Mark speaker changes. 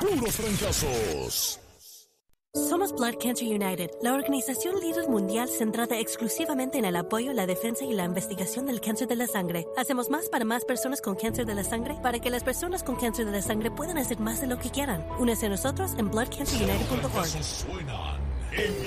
Speaker 1: puros fracasos.
Speaker 2: Somos Blood Cancer United, la organización líder mundial centrada exclusivamente en el apoyo, la defensa y la investigación del cáncer de la sangre. Hacemos más para más personas con cáncer de la sangre para que las personas con cáncer de la sangre puedan hacer más de lo que quieran. Únese a nosotros en bloodcancerunited.org.
Speaker 1: Suenan en